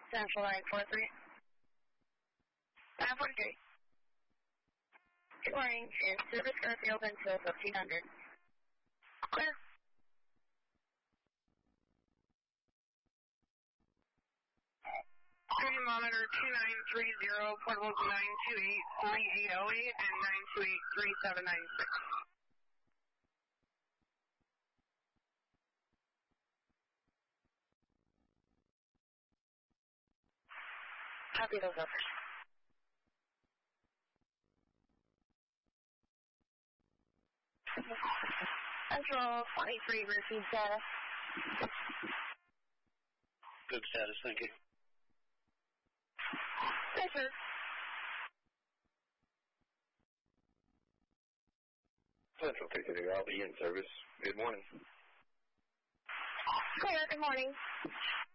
Central 943. 943. Good morning. Is service currently open until 1500? Clear. Screen monitor 2930, portables 928-3808 and 928-3796. Copy those numbers. Central 23, receive status. Good status, thank you. Yes, sir. Central 330, I'll be in service. Good morning. Clear, good morning.